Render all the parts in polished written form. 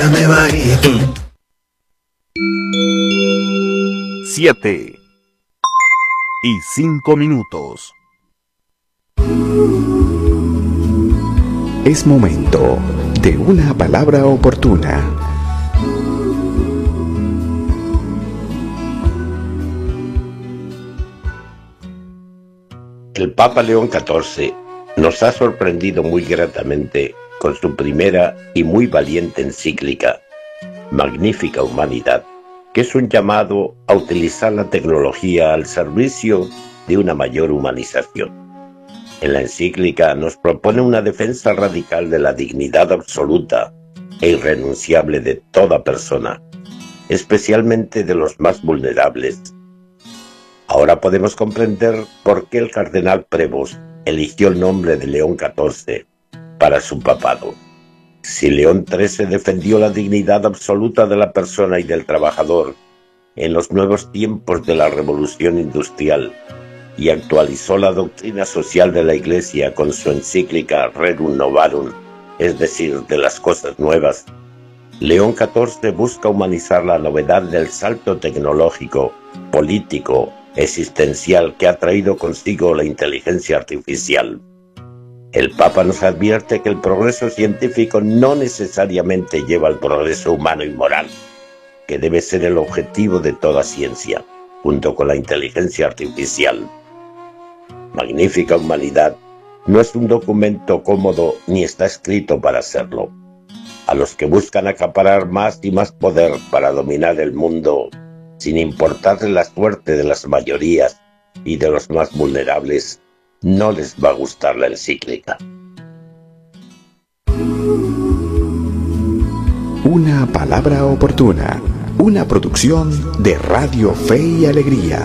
Dame bajito. 7:05. Es momento de una palabra oportuna. El Papa León XIV nos ha sorprendido muy gratamente con su primera y muy valiente encíclica, Magnificat Humanidad, que es un llamado a utilizar la tecnología al servicio de una mayor humanización. En la encíclica nos propone una defensa radical de la dignidad absoluta e irrenunciable de toda persona, especialmente de los más vulnerables. Ahora podemos comprender por qué el cardenal Prevost eligió el nombre de León XIV para su papado. Si León XIII defendió la dignidad absoluta de la persona y del trabajador en los nuevos tiempos de la revolución industrial y actualizó la doctrina social de la Iglesia con su encíclica Rerum Novarum, es decir, de las cosas nuevas, León XIV busca humanizar la novedad del salto tecnológico, político, existencial que ha traído consigo la inteligencia artificial. El Papa nos advierte que el progreso científico no necesariamente lleva al progreso humano y moral, que debe ser el objetivo de toda ciencia, junto con la inteligencia artificial. Magnífica Humanidad no es un documento cómodo ni está escrito para serlo. A los que buscan acaparar más y más poder para dominar el mundo, sin importarle la suerte de las mayorías y de los más vulnerables, no les va a gustar la encíclica. Una palabra oportuna. Una producción de Radio Fe y Alegría.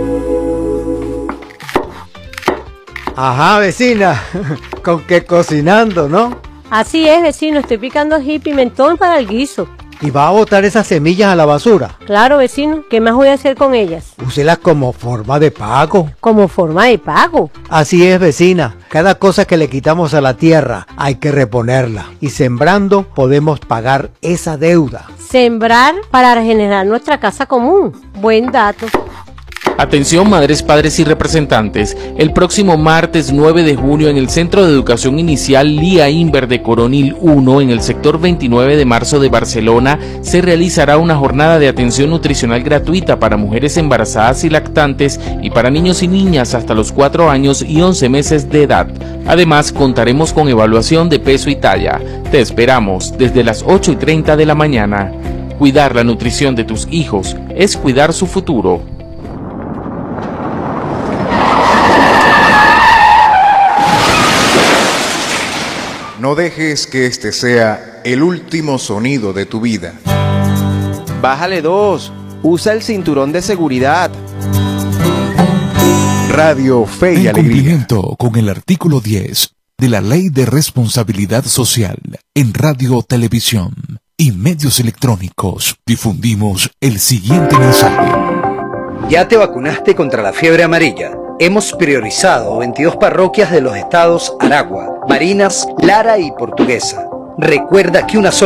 Ajá, vecina, con que cocinando, ¿no? Así es, vecino, estoy picando ají y pimentón para el guiso. ¿Y va a botar esas semillas a la basura? Claro, vecino, ¿qué más voy a hacer con ellas? Úselas como forma de pago. ¿Como forma de pago? Así es, vecina. Cada cosa que le quitamos a la tierra hay que reponerla. Y sembrando podemos pagar esa deuda. Sembrar para regenerar nuestra casa común. Buen dato. Atención madres, padres y representantes, el próximo martes 9 de junio en el Centro de Educación Inicial Lía Inver de Coronil 1 en el sector 29 de marzo de Barcelona se realizará una jornada de atención nutricional gratuita para mujeres embarazadas y lactantes y para niños y niñas hasta los 4 años y 11 meses de edad. Además contaremos con evaluación de peso y talla. Te esperamos desde las 8:30 de la mañana. Cuidar la nutrición de tus hijos es cuidar su futuro. No dejes que este sea el último sonido de tu vida. Bájale 2. Usa el cinturón de seguridad. Radio Fe y En Alegría. cumplimiento con el artículo 10 de la Ley de Responsabilidad Social en Radio, Televisión y Medios Electrónicos, difundimos el siguiente mensaje. ¿Ya te vacunaste contra la fiebre amarilla? Hemos priorizado 22 parroquias de los estados Aragua, Barinas, Lara y Portuguesa. Recuerda que una sola